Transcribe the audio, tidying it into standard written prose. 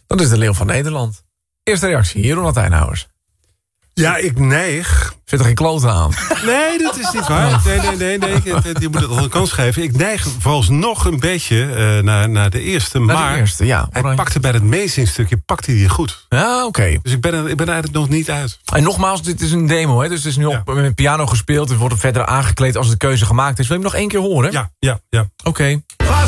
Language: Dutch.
Dat is de leeuw van Nederland. Eerste reactie, hier Ronald Eijnhouwers. Ja, ik neig. Zit er geen kloten aan? Nee, dat is niet waar. Nee. Je moet het al een kans geven. Ik neig vooralsnog een beetje naar de eerste. Maar de eerste, ja. hij pakte bij het meezingstukje pakte hij goed. Ja, oké. Dus ik ben eigenlijk nog niet uit. En nogmaals, dit is een demo, hè? Dus het is nu op piano gespeeld. Het wordt verder aangekleed als de keuze gemaakt is. Wil je hem nog één keer horen? Ja. Oké. Was